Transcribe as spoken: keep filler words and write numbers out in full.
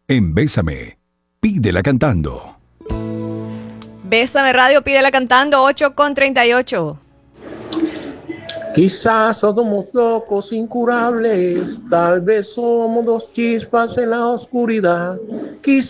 En Bésame, pídela cantando. Bésame Radio, pídela cantando, ocho con treinta y ocho. Quizás somos locos incurables, tal vez somos dos chispas en la oscuridad. Quizás